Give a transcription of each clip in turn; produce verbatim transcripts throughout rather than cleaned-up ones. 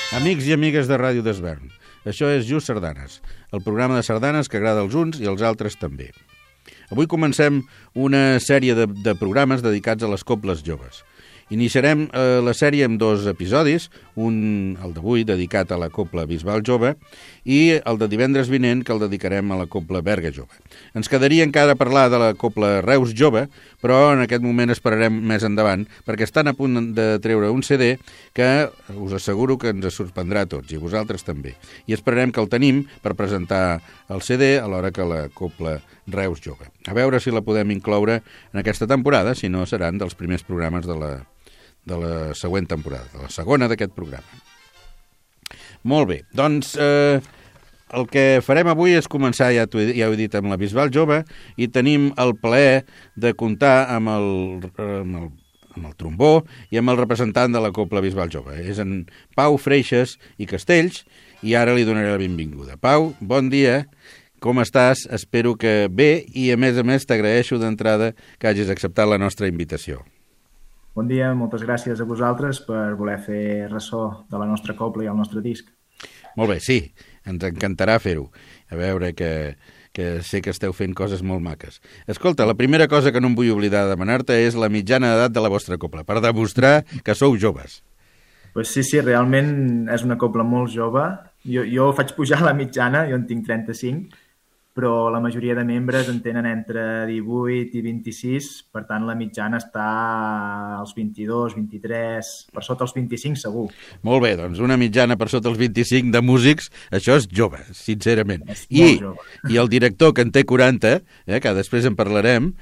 Amics i amigues de Ràdio d'Esvern, això és Just Sardanes, el programa de sardanes que agrada als uns i als altres també. Avui comencem una sèrie de, de programes dedicats a les cobles joves. Iniciarem eh, la sèrie amb dos episodis, un, el d'avui, dedicat a la cobla Bisbal Jove, i el de divendres vinent, que el dedicarem a la cobla Berga Jove. Ens quedaria encara parlar de la cobla Reus Jove, però en aquest moment esperarem més endavant, perquè estan a punt de treure un C D que us asseguro que ens sorprendrà a tots, i vosaltres també. I esperarem que el tenim per presentar el C D a l'hora que la cobla Reus Jove. A veure si la podem incloure en aquesta temporada, si no seran dels primers programes de la de la següent temporada, de la segona d'aquest programa. Molt bé, doncs eh, el que farem avui és començar, ja, ja ho he dit, amb la Bisbal Jove, i tenim el plaer de comptar amb el, amb el, amb el trombó i amb el representant de la cobla Bisbal Jove. És en Pau Freixas i Castells, i ara li donaré la benvinguda. Pau, bon dia, com estàs? Espero que bé, i a més a més t'agraeixo d'entrada que hagis acceptat la nostra invitació. Bon dia, moltes gràcies a vosaltres per voler fer ressò de la nostra cobla i el nostre disc. Molt bé, sí, ens encantarà fer-ho. A veure, que, que sé que esteu fent coses molt maques. Escolta, la primera cosa que no em vull oblidar de demanar-te és la mitjana d'edat de la vostra cobla, per demostrar que sou joves. Pues sí, sí, realment és una cobla molt jove. Jo, jo faig pujar la mitjana, jo en tinc trenta-cinc, però la majoria de membres en tenen entre divuit i vint-i-sis, per tant la mitjana està als vint-i-dos, vint-i-tres, per sota els vint-i-cinc segur. Molt bé, doncs una mitjana per sota els vint-i-cinc de músics, això és jove, sincerament. És I, molt jove. I el director, que en té quaranta, eh, que després en parlarem,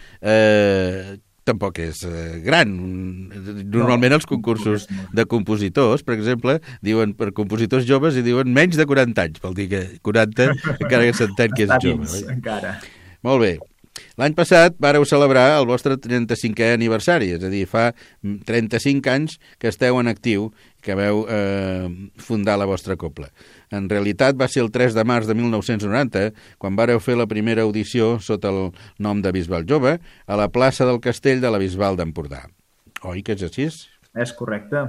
eh, tampoc és eh, gran. Normalment els concursos de compositors, per exemple, diuen per compositors joves i diuen menys de quaranta anys, vol dir que quaranta encara que s'entén que és Està jove. dins, encara. Molt bé. L'any passat vàreu celebrar el vostre trenta-cinquè aniversari, és a dir, fa trenta-cinc anys que esteu en actiu, que vau eh, fundar la vostra cobla. En realitat va ser el tres de març de mil nou-cents noranta, quan vàreu fer la primera audició sota el nom de Bisbal Jove a la plaça del Castell de la Bisbal d'Empordà. Oi que és així? És correcte.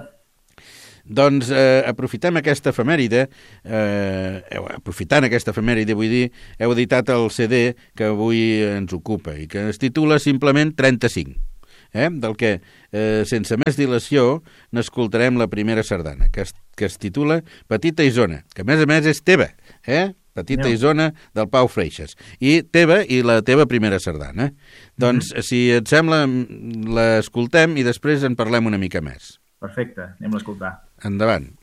Doncs eh, aprofitem aquesta efemèride, eh, aprofitant aquesta efemèride, vull dir, heu editat el C D que avui ens ocupa i que es titula simplement trenta-cinc, eh, del que, eh, sense més dilació, n'escoltarem la primera sardana, que es, que es titula Petita Isona, que a més a més és teva, eh? Petita No. Isona del Pau Freixas, i teva i la teva primera sardana. Doncs, mm-hmm. si et sembla, l'escoltem i després en parlem una mica més. Perfecte, anem a escoltar. Endavant.